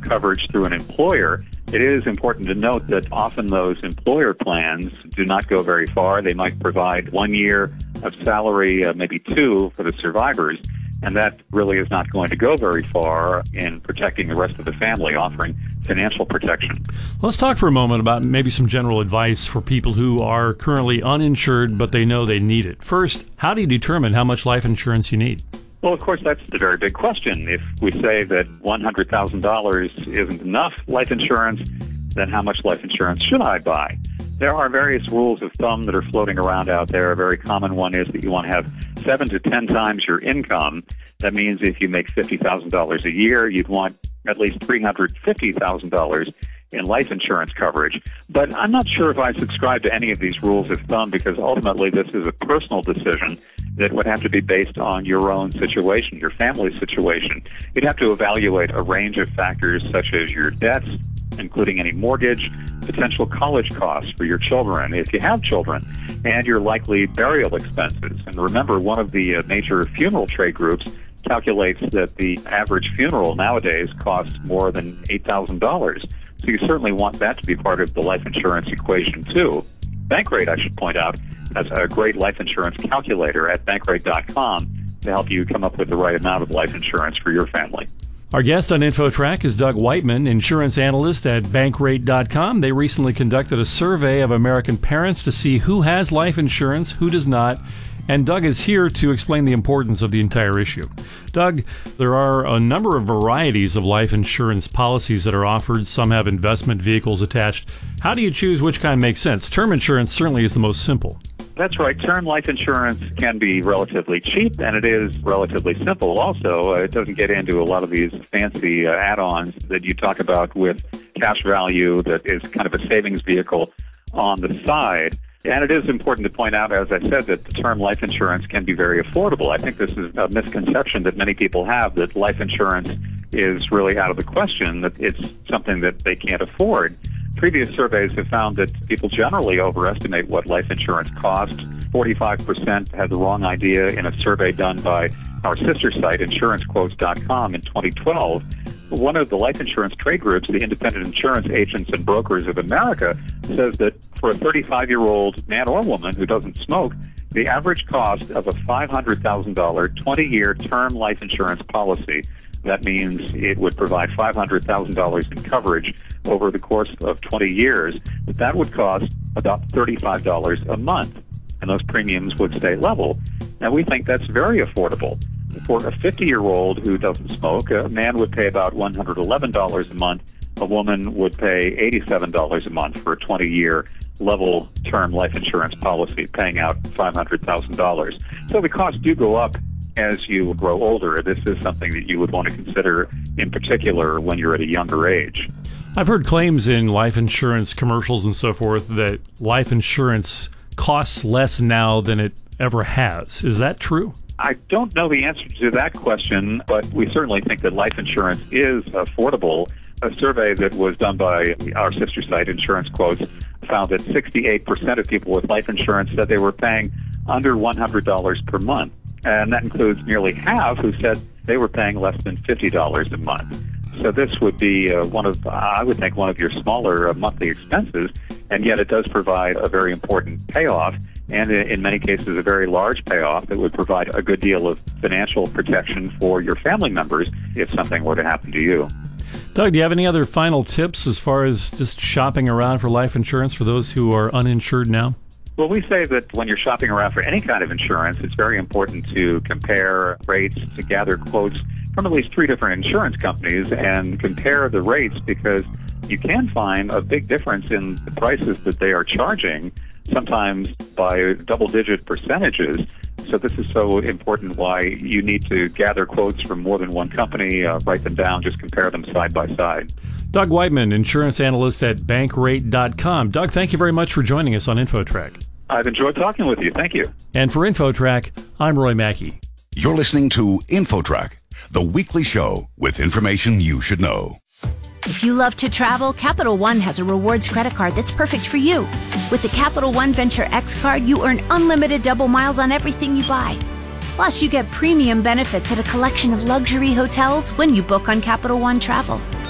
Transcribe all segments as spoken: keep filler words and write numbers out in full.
coverage through an employer, it is important to note that often those employer plans do not go very far. They might provide one year of salary, uh, maybe two, for the survivors, and that really is not going to go very far in protecting the rest of the family, offering financial protection. Let's talk for a moment about maybe some general advice for people who are currently uninsured, but they know they need it. First, how do you determine how much life insurance you need? Well, of course, that's the very big question. If we say that one hundred thousand dollars isn't enough life insurance, then how much life insurance should I buy? There are various rules of thumb that are floating around out there. A very common one is that you want to have seven to ten times your income. That means if you make fifty thousand dollars a year, you'd want at least three hundred fifty thousand dollars in life insurance coverage. But I'm not sure if I subscribe to any of these rules of thumb, because ultimately this is a personal decision that would have to be based on your own situation, your family situation. You'd have to evaluate a range of factors such as your debts, including any mortgage, potential college costs for your children, if you have children, and your likely burial expenses. And remember, one of the uh, major funeral trade groups calculates that the average funeral nowadays costs more than eight thousand dollars. So you certainly want that to be part of the life insurance equation, too. Bankrate, I should point out, has a great life insurance calculator at bankrate dot com to help you come up with the right amount of life insurance for your family. Our guest on InfoTrack is Doug Whiteman, insurance analyst at bankrate dot com. They recently conducted a survey of American parents to see who has life insurance, who does not, and Doug is here to explain the importance of the entire issue. Doug, there are a number of varieties of life insurance policies that are offered. Some have investment vehicles attached. How do you choose which kind makes sense? Term insurance certainly is the most simple. That's right. Term life insurance can be relatively cheap, and it is relatively simple also. Uh, it doesn't get into a lot of these fancy uh, add-ons that you talk about with cash value that is kind of a savings vehicle on the side. And it is important to point out, as I said, that the term life insurance can be very affordable. I think this is a misconception that many people have, that life insurance is really out of the question, that it's something that they can't afford. Previous surveys have found that people generally overestimate what life insurance costs. forty-five percent had the wrong idea in a survey done by our sister site, insurance quotes dot com, in twenty twelve. One of the life insurance trade groups, the Independent Insurance Agents and Brokers of America, says that for a thirty-five-year-old man or woman who doesn't smoke, the average cost of a five hundred thousand dollars twenty-year term life insurance policy, that means it would provide five hundred thousand dollars in coverage over the course of twenty years, but that would cost about thirty-five dollars a month, and those premiums would stay level. Now, we think that's very affordable. For a fifty-year-old who doesn't smoke, a man would pay about one hundred eleven dollars a month. A woman would pay eighty-seven dollars a month for a twenty-year level term life insurance policy, paying out five hundred thousand dollars. So the costs do go up as you grow older. This is something that you would want to consider in particular when you're at a younger age. I've heard claims in life insurance commercials and so forth that life insurance costs less now than it ever has. Is that true? I don't know the answer to that question, but we certainly think that life insurance is affordable. A survey that was done by our sister site, Insurance Quotes, found that sixty-eight percent of people with life insurance said they were paying under one hundred dollars per month. And that includes nearly half who said they were paying less than fifty dollars a month. So this would be uh, one of, I would think, one of your smaller uh, monthly expenses, and yet it does provide a very important payoff, and in many cases a very large payoff that would provide a good deal of financial protection for your family members if something were to happen to you. Doug, do you have any other final tips as far as just shopping around for life insurance for those who are uninsured now? Well, we say that when you're shopping around for any kind of insurance, it's very important to compare rates, to gather quotes from at least three different insurance companies and compare the rates, because you can find a big difference in the prices that they are charging, sometimes by double-digit percentages. So this is so important, why you need to gather quotes from more than one company, uh, write them down, just compare them side by side. Doug Whiteman, insurance analyst at bankrate dot com. Doug, thank you very much for joining us on InfoTrack. I've enjoyed talking with you. Thank you. And for InfoTrack, I'm Roy Mackey. You're listening to InfoTrack, the weekly show with information you should know. If you love to travel, Capital One has a rewards credit card that's perfect for you. With the Capital One Venture X card, you earn unlimited double miles on everything you buy. Plus, you get premium benefits at a collection of luxury hotels when you book on Capital One Travel.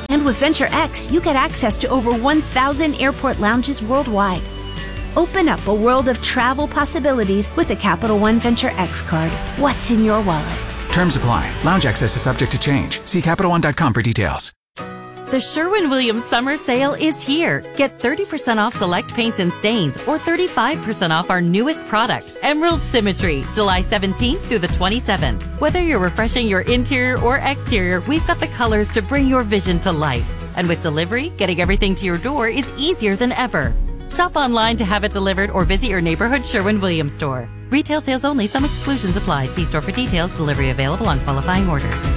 And with Venture X, you get access to over one thousand airport lounges worldwide. Open up a world of travel possibilities with the Capital One Venture X card. What's in your wallet? Terms apply. Lounge access is subject to change. See Capital One dot com for details. The Sherwin-Williams Summer Sale is here. Get thirty percent off select paints and stains or thirty-five percent off our newest product, Emerald Symmetry, July seventeenth through the twenty-seventh. Whether you're refreshing your interior or exterior, we've got the colors to bring your vision to life. And with delivery, getting everything to your door is easier than ever. Shop online to have it delivered or visit your neighborhood Sherwin-Williams store. Retail sales only. Some exclusions apply. See store for details. Delivery available on qualifying orders.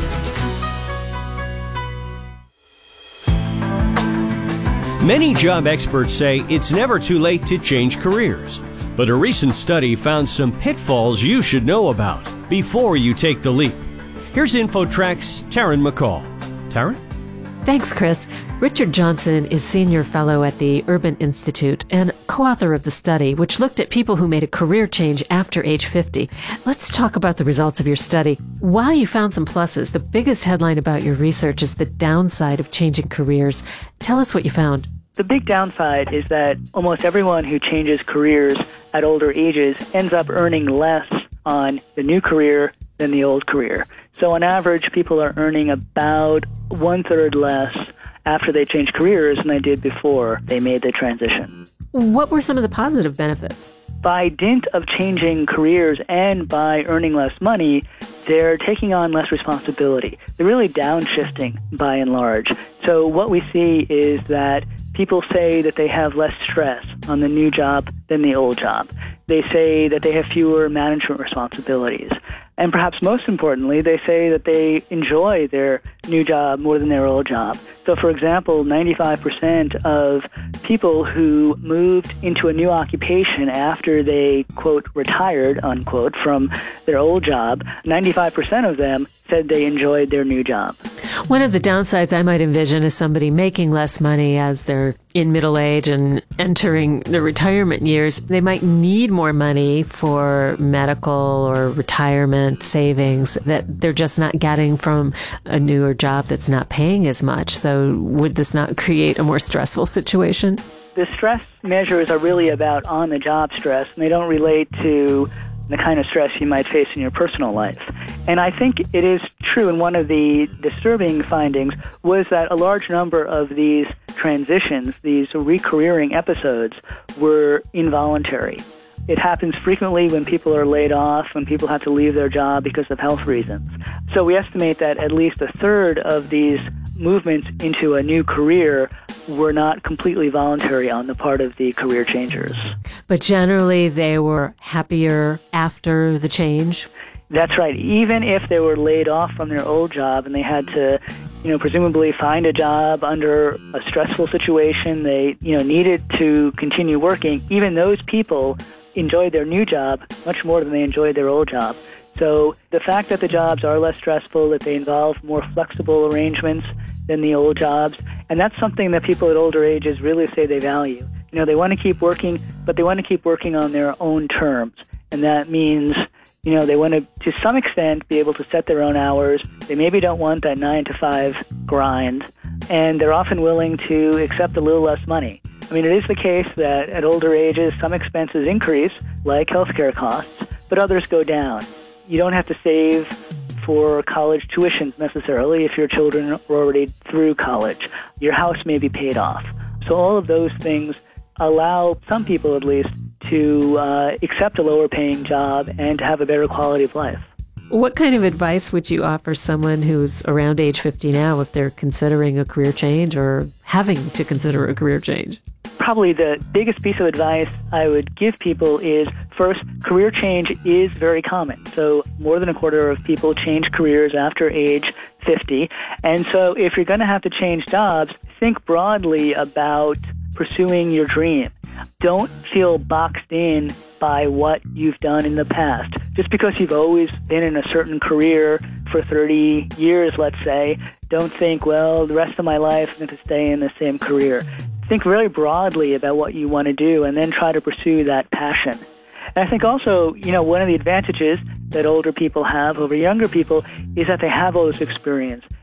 Many job experts say it's never too late to change careers. But a recent study found some pitfalls you should know about before you take the leap. Here's InfoTrack's Taryn McCall. Taryn? Thanks, Chris. Richard Johnson is Senior Fellow at the Urban Institute and co-author of the study, which looked at people who made a career change after age fifty. Let's talk about the results of your study. While you found some pluses, the biggest headline about your research is the downside of changing careers. Tell us what you found. The big downside is that almost everyone who changes careers at older ages ends up earning less on the new career than the old career. So on average, people are earning about one-third less after they change careers than they did before they made the transition. What were some of the positive benefits? By dint of changing careers and by earning less money, they're taking on less responsibility. They're really downshifting by and large. So what we see is that people say that they have less stress on the new job than the old job. They say that they have fewer management responsibilities. And perhaps most importantly, they say that they enjoy their new job more than their old job. So, for example, ninety-five percent of people who moved into a new occupation after they, quote, retired, unquote, from their old job, ninety-five percent of them said they enjoyed their new job. One of the downsides I might envision is somebody making less money as they're in middle age and entering the retirement years. They might need more money for medical or retirement savings that they're just not getting from a newer job that's not paying as much. So would this not create a more stressful situation? The stress measures are really about on-the-job stress, and they don't relate to the kind of stress you might face in your personal life. And I think it is true, and one of the disturbing findings was that a large number of these transitions, these recareering episodes, were involuntary. It happens frequently when people are laid off, when people have to leave their job because of health reasons. So we estimate that at least a third of these movements into a new career were not completely voluntary on the part of the career changers. But generally, they were happier after the change? That's right. Even if they were laid off from their old job and they had to, you know, presumably find a job under a stressful situation, they, you know, needed to continue working, even those people enjoyed their new job much more than they enjoyed their old job. So the fact that the jobs are less stressful, that they involve more flexible arrangements than the old jobs, and that's something that people at older ages really say they value. You know, they want to keep working, but they want to keep working on their own terms. And that means, you know, they want to, to some extent, be able to set their own hours. They maybe don't want that nine to five grind, and they're often willing to accept a little less money. I mean, it is the case that at older ages, some expenses increase, like healthcare costs, but others go down. You don't have to save for college tuitions necessarily if your children are already through college. Your house may be paid off. So all of those things allow some people, at least, to uh, accept a lower paying job and to have a better quality of life. What kind of advice would you offer someone who's around age fifty now if they're considering a career change or having to consider a career change? Probably the biggest piece of advice I would give people is, first, career change is very common. So more than a quarter of people change careers after age fifty. And so if you're going to have to change jobs, think broadly about pursuing your dream. Don't feel boxed in by what you've done in the past. Just because you've always been in a certain career for thirty years, let's say, don't think, well, the rest of my life I'm going to stay in the same career. Think very broadly about what you want to do and then try to pursue that passion. And I think also, you know, one of the advantages that older people have over younger people is that they have all this experience.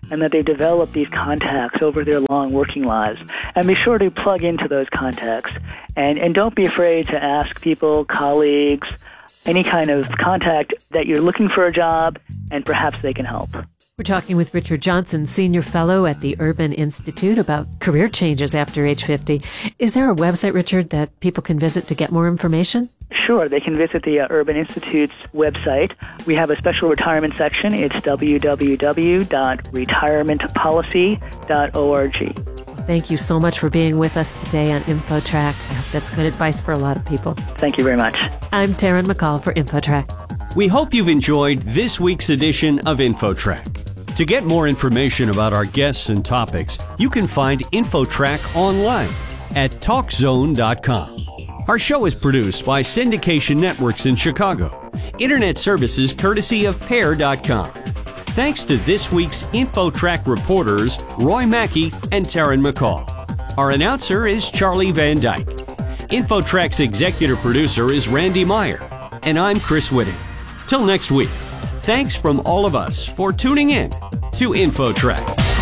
and that they've developed these contacts over their long working lives. And be sure to plug into those contacts. And, and don't be afraid to ask people, colleagues, any kind of contact that you're looking for a job, and perhaps they can help. We're talking with Richard Johnson, Senior Fellow at the Urban Institute, about career changes after age fifty. Is there a website, Richard, that people can visit to get more information? Sure. They can visit the uh, Urban Institute's website. We have a special retirement section. It's w w w dot retirement policy dot org. Thank you so much for being with us today on InfoTrack. I hope that's good advice for a lot of people. Thank you very much. I'm Taryn McCall for InfoTrack. We hope you've enjoyed this week's edition of InfoTrack. To get more information about our guests and topics, you can find InfoTrack online at talk zone dot com. Our show is produced by Syndication Networks in Chicago. Internet services courtesy of pair dot com. Thanks to this week's InfoTrack reporters, Roy Mackey and Taryn McCall. Our announcer is Charlie Van Dyke. InfoTrack's executive producer is Randy Meyer. And I'm Chris Whitting. Till next week, thanks from all of us for tuning in to InfoTrack.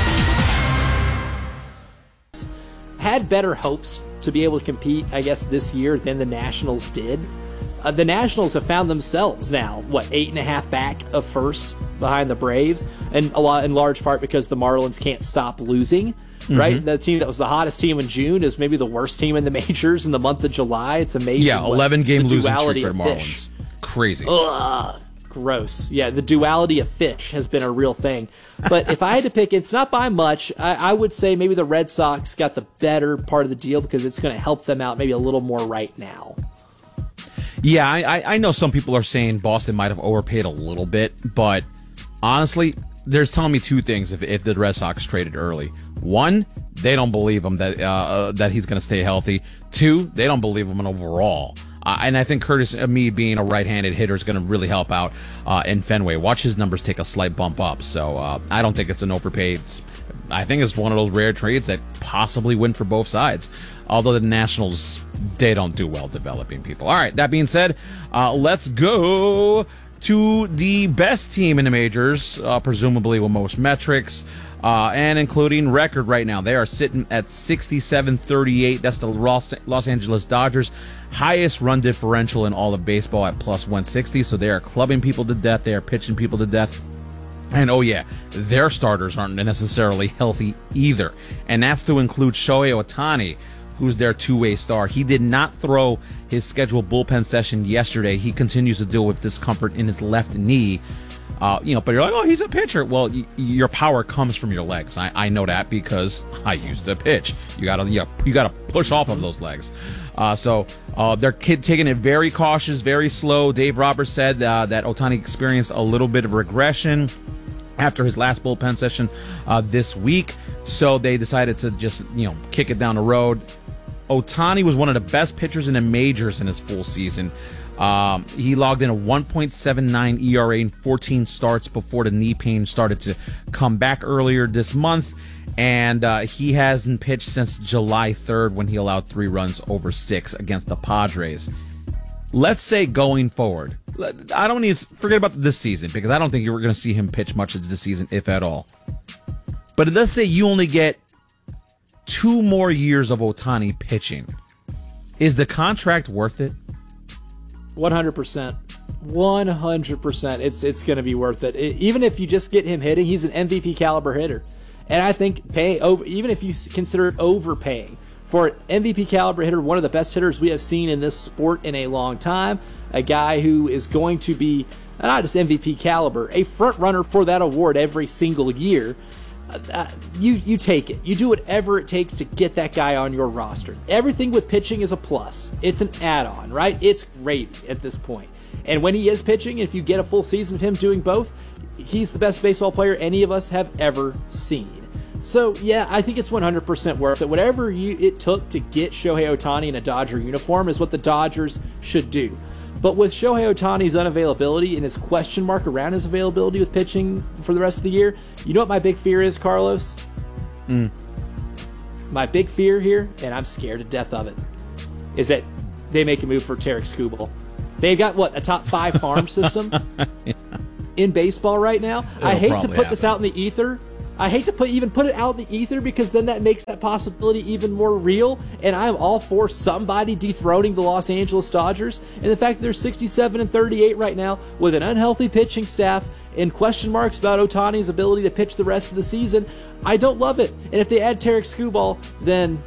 Had better hopes to be able to compete, I guess, this year than the Nationals did. Uh, the Nationals have found themselves now, what, eight and a half back of first behind the Braves, and a lot in large part because the Marlins can't stop losing. Mm-hmm. Right, the team that was the hottest team in June is maybe the worst team in the majors in the month of July. It's amazing. Yeah, eleven game losing streak for the Marlins. Fish. Crazy. Ugh. Gross. Yeah, the duality of fish has been a real thing. But if I had to pick, it's not by much. I, I would say maybe the Red Sox got the better part of the deal because it's going to help them out maybe a little more right now. Yeah, I, I know some people are saying Boston might have overpaid a little bit, but honestly, there's telling me two things if, if the Red Sox traded early. One, they don't believe him that, uh, that he's going to stay healthy. Two, they don't believe him overall. Uh, and I think Curtis Mead being a right-handed hitter is going to really help out uh, in Fenway. Watch his numbers take a slight bump up. So uh, I don't think it's an overpaid. I think it's one of those rare trades that possibly win for both sides. Although the Nationals, they don't do well developing people. All right, that being said, uh, let's go to the best team in the majors, uh, presumably with most metrics. Uh, and including record right now. They are sitting at sixty-seven thirty-eight. That's the Los, Los Angeles Dodgers. Highest run differential in all of baseball at plus one sixty. So they are clubbing people to death. They are pitching people to death. And oh yeah, their starters aren't necessarily healthy either. And that's to include Shohei Ohtani, who's their two-way star. He did not throw his scheduled bullpen session yesterday. He continues to deal with discomfort in his left knee. Uh, you know, but you're like, oh, he's a pitcher. Well, y- your power comes from your legs. I, I know that because I used to pitch. You gotta, you, you gotta push off of those legs. Uh, so uh, they're kid taking it very cautious, very slow. Dave Roberts said uh, that Ohtani experienced a little bit of regression after his last bullpen session uh, this week. So they decided to just, you know, kick it down the road. Ohtani was one of the best pitchers in the majors in his full season. Um, he logged in a one point seven nine E R A in fourteen starts before the knee pain started to come back earlier this month. And uh, he hasn't pitched since July third when he allowed three runs over six against the Padres. Let's say going forward, I don't need to forget about this season because I don't think you're going to see him pitch much of this season, if at all. But let's say you only get two more years of Ohtani pitching. Is the contract worth it? one hundred percent. one hundred percent. It's it's going to be worth it. it. Even if you just get him hitting, he's an M V P caliber hitter. And I think pay over, even if you consider it overpaying for an M V P caliber hitter, one of the best hitters we have seen in this sport in a long time, a guy who is going to be not just M V P caliber, a front runner for that award every single year. Uh, you you take it. You do whatever it takes to get that guy on your roster. Everything with pitching is a plus. It's an add-on, right? It's great at this point. And when he is pitching, if you get a full season of him doing both, he's the best baseball player any of us have ever seen. So, yeah, I think it's one hundred percent worth it. Whatever you, it took to get Shohei Ohtani in a Dodger uniform is what the Dodgers should do. But with Shohei Ohtani's unavailability and his question mark around his availability with pitching for the rest of the year, you know what my big fear is, Carlos? Mm. My big fear here, and I'm scared to death of it, is that they make a move for Tarik Skubal. They've got, what, a top five farm system yeah. in baseball right now? It'll I hate to put happen. this out in the ether, I hate to put even put it out in the ether because then that makes that possibility even more real, and I'm all for somebody dethroning the Los Angeles Dodgers. And the fact that they're sixty-seven and thirty-eight right now with an unhealthy pitching staff and question marks about Ohtani's ability to pitch the rest of the season, I don't love it. And if they add Tarek Skubal, then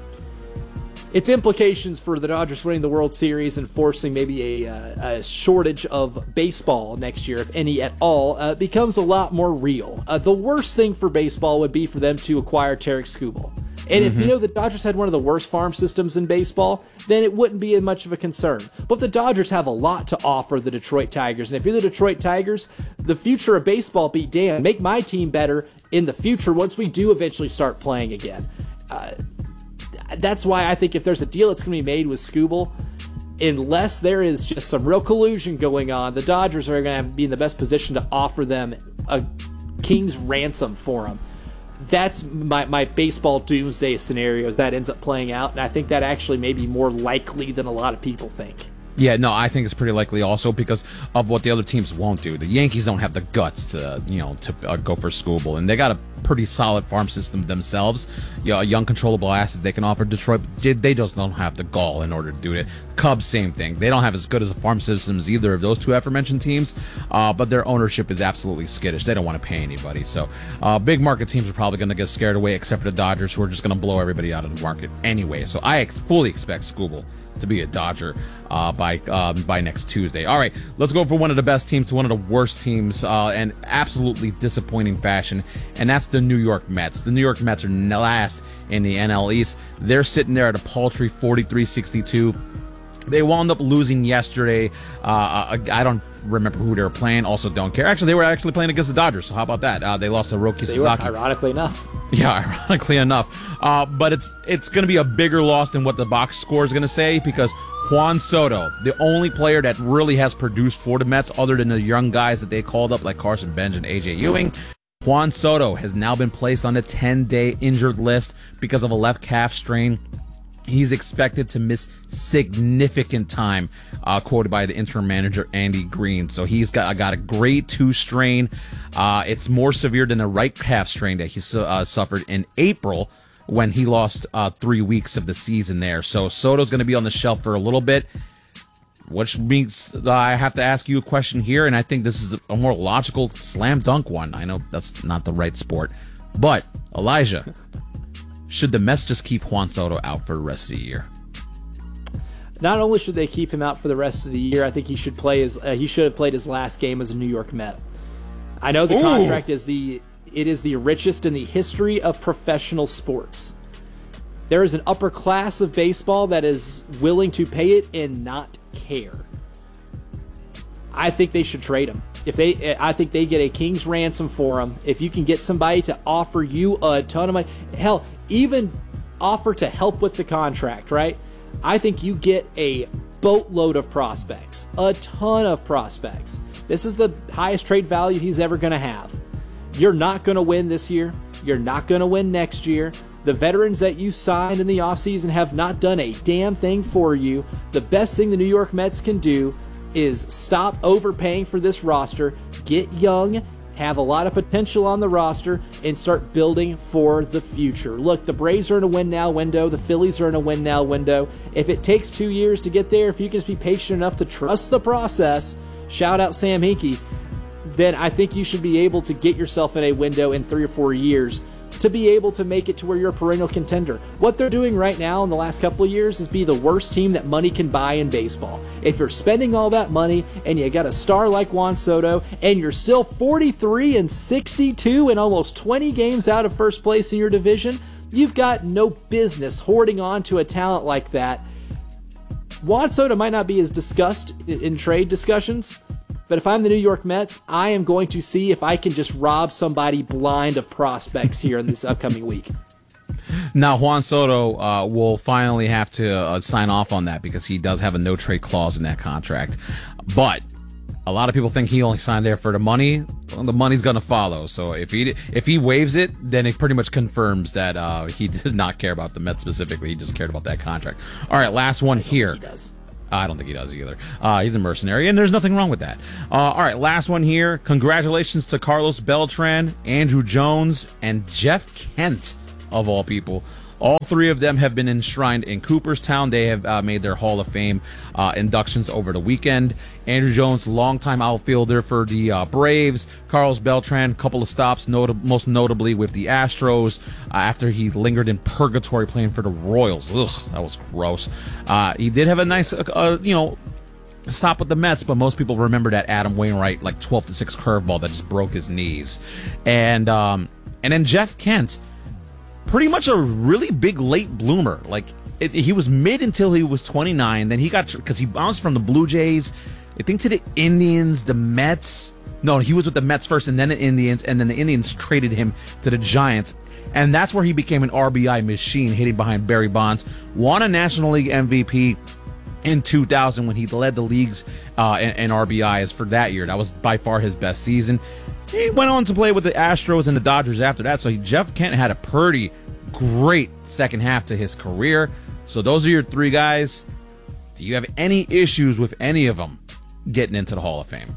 its implications for the Dodgers winning the World Series and forcing maybe a, uh, a shortage of baseball next year, if any at all, uh, becomes a lot more real. Uh, the worst thing for baseball would be for them to acquire Tarek Skubal. And if you know the Dodgers had one of the worst farm systems in baseball, then it wouldn't be much of a concern. But the Dodgers have a lot to offer the Detroit Tigers. And if you're the Detroit Tigers, the future of baseball be damned. Make my team better in the future once we do eventually start playing again. Uh, That's why I think if there's a deal that's going to be made with Skubal, unless there is just some real collusion going on, the Dodgers are going to be in the best position to offer them a king's ransom for him. That's my, my baseball doomsday scenario that ends up playing out, and I think that actually may be more likely than a lot of people think. Yeah, no, I think it's pretty likely also because of what the other teams won't do. The Yankees don't have the guts to, you know, to uh, go for Skubal, and they got a pretty solid farm system themselves. You know, young, controllable assets they can offer. Detroit, they just don't have the gall in order to do it. Cubs, same thing. They don't have as good as a farm system as either of those two aforementioned teams, uh, but their ownership is absolutely skittish. They don't want to pay anybody. So uh, big market teams are probably going to get scared away, except for the Dodgers, who are just going to blow everybody out of the market anyway. So I ex- fully expect Skubal to be a Dodger uh, by um, by next Tuesday. All right, let's go from one of the best teams to one of the worst teams uh, in absolutely disappointing fashion, and that's the New York Mets. The New York Mets are last in the N L East. They're sitting there at a paltry forty-three sixty-two. They wound up losing yesterday. Uh, I don't remember who they were playing. Also, don't care. Actually, they were actually playing against the Dodgers. So how about that? Uh, they lost to Roki they Sasaki. Were, ironically enough. Yeah, ironically enough. Uh, but it's it's going to be a bigger loss than what the box score is going to say, because Juan Soto, the only player that really has produced for the Mets, other than the young guys that they called up like Carson Bench and A J Ewing, Juan Soto has now been placed on a ten-day injured list because of a left calf strain. He's expected to miss significant time, uh, quoted by the interim manager, Andy Green. So he's got, got a grade two strain. Uh, it's more severe than the right calf strain that he uh, suffered in April when he lost uh, three weeks of the season there. So Soto's going to be on the shelf for a little bit, which means uh, I have to ask you a question here, and I think this is a more logical slam dunk one. I know that's not the right sport, but Elijah, should the Mets just keep Juan Soto out for the rest of the year? Not only should they keep him out for the rest of the year, I think he should play his. Uh, he should have played his last game as a New York Met. I know the Ooh. contract is the it is the richest in the history of professional sports. There is an upper class of baseball that is willing to pay it and not care. I think they should trade him. If they, I think they get a king's ransom for him. If you can get somebody to offer you a ton of money, hell, even offer to help with the contract, right? I think you get a boatload of prospects, a ton of prospects. This is the highest trade value he's ever going to have. You're not going to win this year. You're not going to win next year. The veterans that you signed in the offseason have not done a damn thing for you. The best thing the New York Mets can do is stop overpaying for this roster, get young, have a lot of potential on the roster, and start building for the future. Look, the Braves are in a win-now window. The Phillies are in a win-now window. If it takes two years to get there, if you can just be patient enough to trust the process, shout out Sam Hinkie, then I think you should be able to get yourself in a window in three or four years to be able to make it to where you're a perennial contender. What they're doing right now in the last couple of years is be the worst team that money can buy in baseball. If you're spending all that money and you got a star like Juan Soto and you're still forty-three and sixty-two and almost twenty games out of first place in your division, you've got no business hoarding on to a talent like that. Juan Soto might not be as discussed in trade discussions, but if I'm the New York Mets, I am going to see if I can just rob somebody blind of prospects here in this upcoming week. Now, Juan Soto uh, will finally have to uh, sign off on that because he does have a no-trade clause in that contract. But a lot of people think he only signed there for the money. Well, the money's going to follow. So if he if he waives it, then it pretty much confirms that uh, he did not care about the Mets specifically. He just cared about that contract. All right, last one here. He does. I don't think he does either. Uh, he's a mercenary, and there's nothing wrong with that. Uh, all right, last one here. Congratulations to Carlos Beltran, Andrew Jones, and Jeff Kent, of all people. All three of them have been enshrined in Cooperstown. They have uh, made their Hall of Fame uh, inductions over the weekend. Andrew Jones, longtime outfielder for the uh, Braves. Carlos Beltran, couple of stops, not- most notably with the Astros, uh, after he lingered in purgatory playing for the Royals. Ugh, that was gross. Uh, he did have a nice, uh, you know, stop with the Mets, but most people remember that Adam Wainwright, like twelve to six curveball that just broke his knees. And, um, and then Jeff Kent, pretty much a really big late bloomer. Like it, he was mid until he was twenty-nine. Then he got, because he bounced from the Blue Jays, I think, to the Indians, the Mets. No, he was with the Mets first, and then the Indians, and then the Indians traded him to the Giants, and that's where he became an R B I machine, hitting behind Barry Bonds. Won a National League M V P in two thousand when he led the leagues uh, in, in R B Is for that year. That was by far his best season. He went on to play with the Astros and the Dodgers after that, so he, Jeff Kent had a pretty great second half to his career. So those are your three guys. Do you have any issues with any of them getting into the Hall of Fame?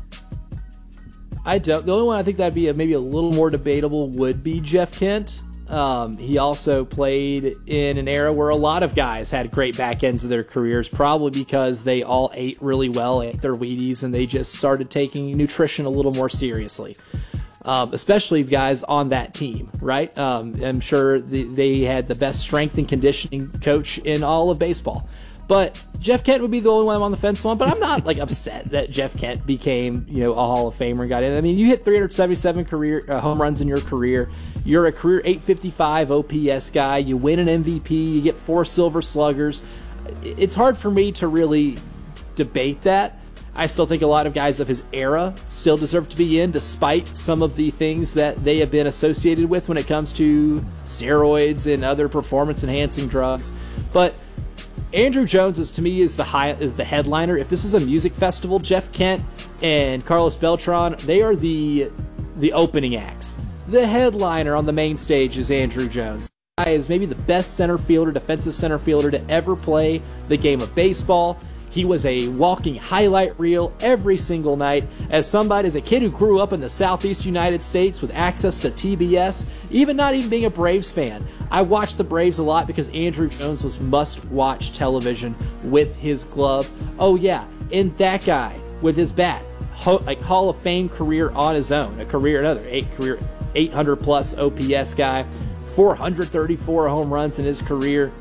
I don't. The only one I think that'd be a, maybe a little more debatable would be Jeff Kent. Um, he also played in an era where a lot of guys had great back ends of their careers, probably because they all ate really well, ate their Wheaties, and they just started taking nutrition a little more seriously. Um, especially guys on that team, right? Um, I'm sure the, they had the best strength and conditioning coach in all of baseball. But Jeff Kent would be the only one I'm on the fence on, but I'm not like upset that Jeff Kent became, you know, a Hall of Famer and got in. I mean, you hit three hundred seventy-seven career uh, home runs in your career. You're a career eight fifty-five O P S guy. You win an M V P. You get four Silver Sluggers. It's hard for me to really debate that. I still think a lot of guys of his era still deserve to be in, despite some of the things that they have been associated with when it comes to steroids and other performance-enhancing drugs. But Andrew Jones is, to me, is the high, is the headliner. If this is a music festival, Jeff Kent and Carlos Beltran, they are the the opening acts. The headliner on the main stage is Andrew Jones. The guy is maybe the best center fielder, defensive center fielder to ever play the game of baseball. He was a walking highlight reel every single night. As somebody, as a kid who grew up in the Southeast United States with access to T B S, even not even being a Braves fan, I watched the Braves a lot because Andrew Jones was must-watch television with his glove. Oh yeah, and that guy with his bat, ho- like Hall of Fame career on his own, a career, another eight career, eight hundred plus O P S guy, four hundred thirty-four home runs in his career,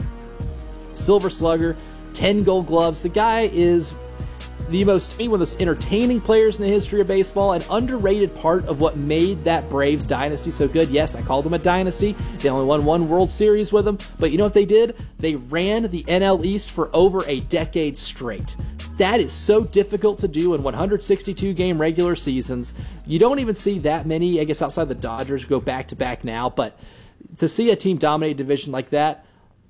Silver Slugger, ten Gold Gloves. The guy is the most, to me, one of the most entertaining players in the history of baseball, an underrated part of what made that Braves dynasty so good. Yes, I called them a dynasty. They only won one World Series with them, but you know what they did? They ran the N L East for over a decade straight. That is so difficult to do in one hundred sixty-two game regular seasons. You don't even see that many, I guess, outside the Dodgers go back-to-back now, but to see a team dominate a division like that,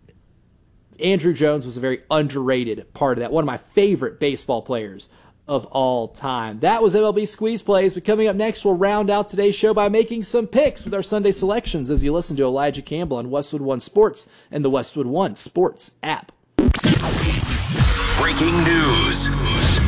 Andrew Jones was a very underrated part of that. One of my favorite baseball players of all time. That was M L B Squeeze Plays, but coming up next, we'll round out today's show by making some picks with our Sunday selections as you listen to Elijah Campbell on Westwood One Sports and the Westwood One Sports app. Breaking news.